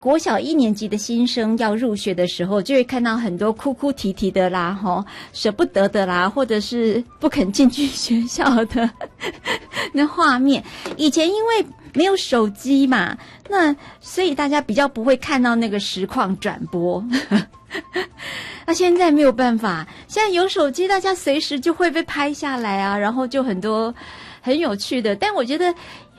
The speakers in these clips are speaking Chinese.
国小1年级的新生要入学的时候，就会看到很多哭哭啼啼的啦，舍不得的啦，或者是不肯进去学校的那画面。以前因为没有手机嘛，那所以大家比较不会看到那个实况转播。那现在没有办法，现在有手机，大家随时就会被拍下来啊，然后就很多很有趣的。但我觉得，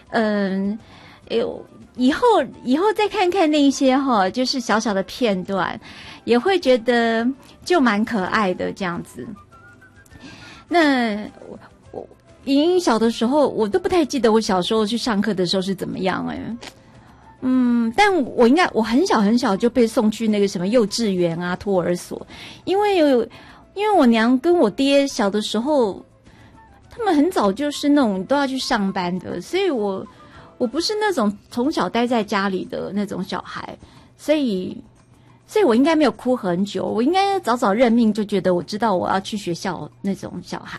以后再看看那些就是小小的片段，也会觉得就蛮可爱的这样子。那我莹莹小的时候，我都不太记得我小时候去上课的时候是怎么样但我很小很小就被送去那个什么幼稚园啊、托儿所，因为我娘跟我爹小的时候，他们很早就是那种都要去上班的，所以我不是那种从小待在家里的那种小孩，所以我应该没有哭很久，我应该早早认命，就觉得我知道我要去学校那种小孩。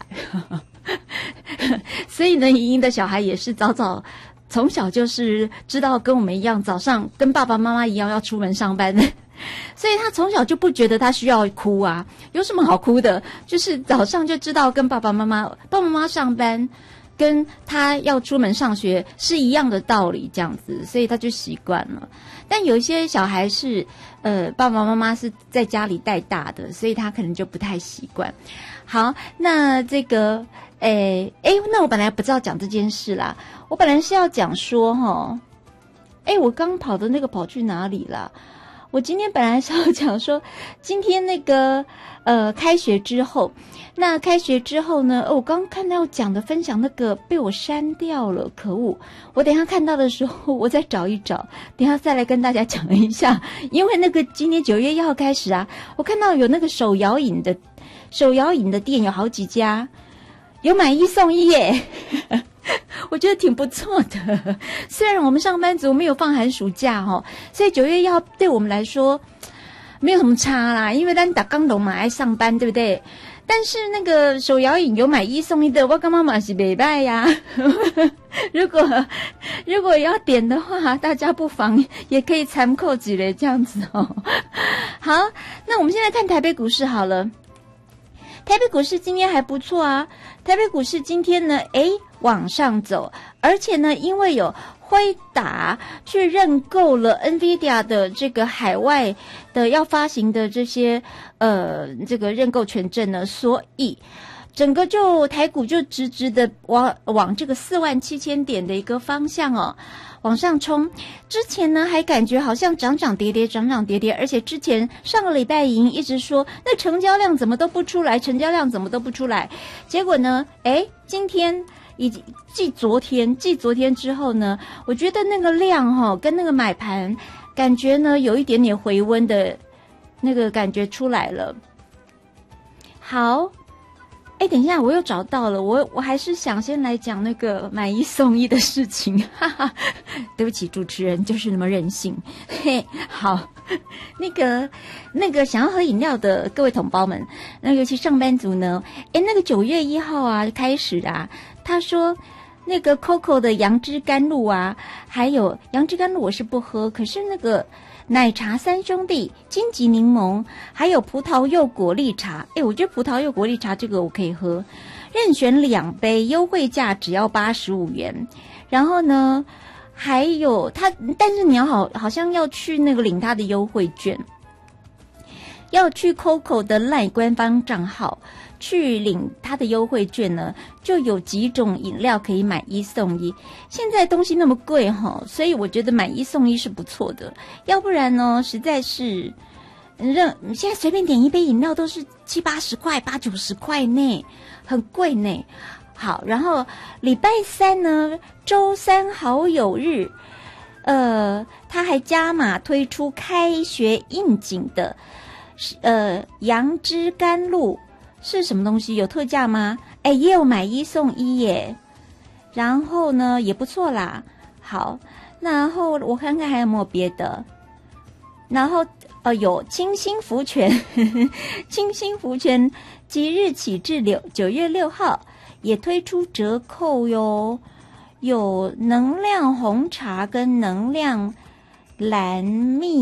所以呢，莹莹的小孩也是早早从小就是知道跟我们一样，早上跟爸爸妈妈一样要出门上班的，所以他从小就不觉得他需要哭啊，有什么好哭的？就是早上就知道跟爸爸妈妈上班，跟他要出门上学是一样的道理，这样子，所以他就习惯了。但有一些小孩是爸爸妈妈是在家里带大的，所以他可能就不太习惯。好，那这个那我本来不知道讲这件事啦，我本来是要讲说我刚跑的那个跑去哪里了？我今天本来是要讲说，今天那个开学之后，那开学之后呢，我刚看到讲的分享那个被我删掉了，可恶！我等一下看到的时候，我再找一找，等一下再来跟大家讲一下。因为那个今年9月1号开始啊，我看到有那个手摇饮的店有好几家，有买1送1耶。我觉得挺不错的，虽然我们上班族没有放寒暑假所以9月1号对我们来说没有什么差啦，因为咱打刚龙嘛爱上班，对不对？但是那个手摇饮有买1送1的，我干妈妈是没卖呀。如果要点的话，大家不妨也可以参考几类这样子好，那我们现在看台北股市好了。台北股市今天还不错啊，台北股市今天呢往上走，而且呢因为有辉达去认购了 NVIDIA 的这个海外的要发行的这些这个认购权证呢，所以整个就台股就直直的往这个47000点的一个方向往上冲。之前呢还感觉好像涨涨跌跌，而且之前上个礼拜已经一直说那成交量怎么都不出来，结果呢今天继昨天之后呢，我觉得那个量跟那个买盘感觉呢有一点点回温的那个感觉出来了。好，等一下，我又找到了，我还是想先来讲那个买1送1的事情，哈哈，对不起，主持人就是那么任性。嘿，好，那个想要喝饮料的各位同胞们，那尤其上班族呢，那个9月1号啊开始啊，他说那个 COCO 的杨枝甘露啊，还有杨枝甘露我是不喝，可是那个奶茶3兄弟、金桔柠檬，还有葡萄柚果粒茶，我觉得葡萄柚果粒茶这个我可以喝，任选2杯，优惠价只要85元。然后呢，还有但是你要好像要去那个领他的优惠券，要去 COCO 的 LINE 官方账号去领他的优惠券呢，就有几种饮料可以买1送1。现在东西那么贵所以我觉得买1送1是不错的，要不然呢实在是现在随便点一杯饮料都是70-80块、80-90块呢，很贵呢。好，然后礼拜3呢，周3好友日，他还加码推出开学应景的杨枝甘露。是什么东西？有特价吗？也有买1送1耶，然后呢也不错啦。好，然后我看看还有没有别的。然后有清心福全清心福全即日起至9月6号也推出折扣哟，有能量红茶跟能量蓝蜜。